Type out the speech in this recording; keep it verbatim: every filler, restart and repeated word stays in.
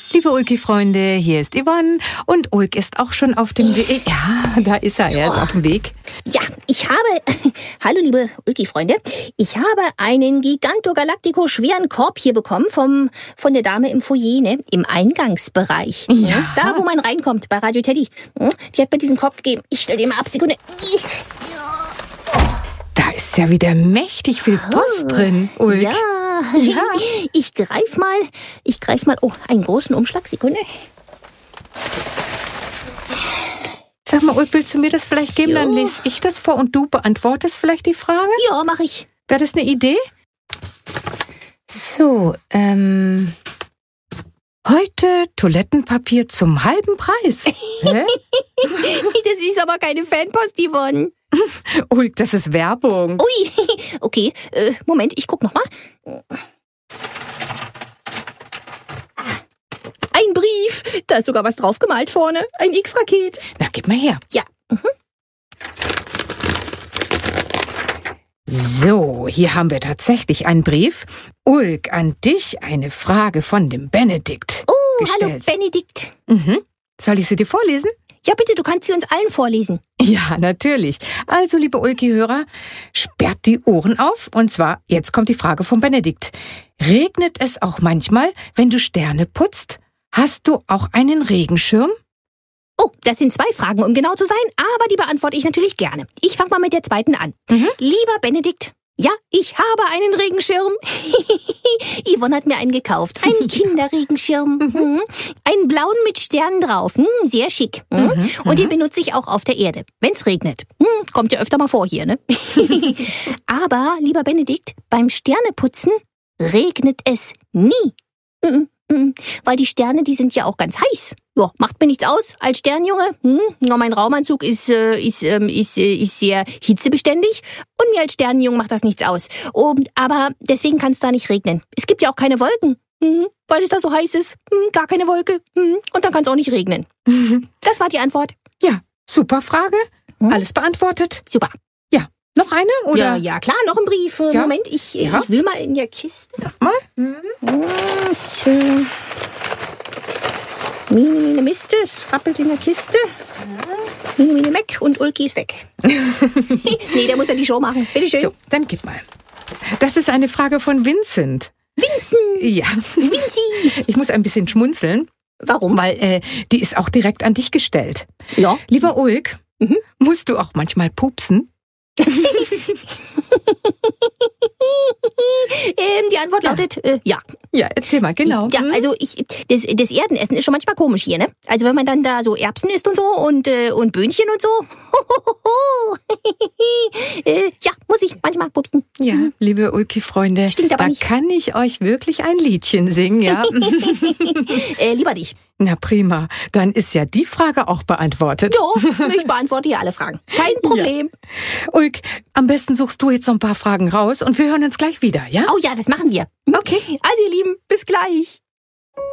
Liebe Ulki-Freunde, hier ist Yvonne und Ulk ist auch schon auf dem Weg. Ja, da ist er, er ist auf dem Weg. Ja, ich habe, hallo liebe Ulki-Freunde, ich habe einen Giganto Galactico schweren Korb hier bekommen vom, von der Dame im Foyer, ne, im Eingangsbereich. Ja. Da, wo man reinkommt, bei Radio Teddy. Die hat mir diesen Korb gegeben. Ich stelle den mal ab, Sekunde. Da ist ja wieder mächtig viel Post Oh, drin, Ulk. Ja. Ja. Ich greif mal, ich greif mal, oh, einen großen Umschlag, Sekunde. Sag mal, Ulk, willst du mir das vielleicht geben? So. Dann lese ich das vor und du beantwortest vielleicht die Frage? Ja, mach ich. Wäre das eine Idee? So, ähm... heute Toilettenpapier zum halben Preis. Hä? Das ist aber keine Fanpost, Yvonne. Ulk, das ist Werbung. Ui, okay, äh, Moment, ich guck noch mal. Ein Brief, da ist sogar was draufgemalt vorne, ein X-Raket. Na, gib mal her. Ja, mhm. So, hier haben wir tatsächlich einen Brief. Ulk, an dich eine Frage von dem Benedikt. Oh, gestellt. hallo Benedikt. Mhm. Soll ich sie dir vorlesen? Ja, bitte, du kannst sie uns allen vorlesen. Ja, natürlich. Also, liebe Ulki-Hörer, sperrt die Ohren auf. Und zwar, jetzt kommt die Frage von Benedikt. Regnet es auch manchmal, wenn du Sterne putzt? Hast du auch einen Regenschirm? Oh, das sind zwei Fragen, um genau zu sein, aber die beantworte ich natürlich gerne. Ich fange mal mit der zweiten an. Mhm. Lieber Benedikt, ja, ich habe einen Regenschirm. Yvonne hat mir einen gekauft. Einen Kinderregenschirm. Mhm. Einen blauen mit Sternen drauf. Mhm, sehr schick. Mhm. Mhm. Und den benutze ich auch auf der Erde, wenn es regnet. Mhm, kommt ja öfter mal vor hier, ne? Aber, lieber Benedikt, beim Sterneputzen regnet es nie. Mhm. Mhm. Weil die Sterne, die sind ja auch ganz heiß. Ja, macht mir nichts aus als Sternjunge. Hm, ja, mein Raumanzug ist, äh, ist, ähm, ist, äh, ist sehr hitzebeständig und mir als Sternenjunge macht das nichts aus. Und, aber deswegen kann es da nicht regnen. Es gibt ja auch keine Wolken, hm, weil es da so heiß ist. Hm, gar keine Wolke. Hm, und dann kann es auch nicht regnen. Das war die Antwort. Ja, super Frage. Hm? Alles beantwortet. Super. Noch eine? Oder? Ja, ja, klar, noch ein Brief. Ja. Moment, ich, äh, Ja. ich will mal in der Kiste. Mach mal. Hm, ich, äh, Mini, mini, Miste, es rappelt in der Kiste. Mini, mini, Mac und Ulki ist weg. Nee, der muss ja die Show machen. Bitteschön. So, dann gib mal. Das ist eine Frage von Vincent. Vincent, Ja. Vinci. Ich muss ein bisschen schmunzeln, Warum? weil äh, die ist auch direkt an dich gestellt. Ja. Lieber Ulk, Mhm. musst du auch manchmal pupsen? ähm, die Antwort Ja. lautet, äh, ja. Ja, erzähl mal, genau. Ja, Hm? also ich, das, das Erdenessen ist schon manchmal komisch hier, ne? Also wenn man dann da so Erbsen isst und so und, äh, und Böhnchen und so. äh, ja, muss ich manchmal pupsen. Ja, liebe Ulki-Freunde, Stimmt aber da nicht. kann ich euch wirklich ein Liedchen singen, ja? äh, lieber nicht. Na prima, dann ist ja die Frage auch beantwortet. Ja, ich beantworte hier alle Fragen. Kein Problem. Ulk, am besten suchst du jetzt noch ein paar Fragen raus und wir hören uns gleich wieder, ja? Oh ja, das machen wir. Okay. Also ihr Lieben, bis gleich.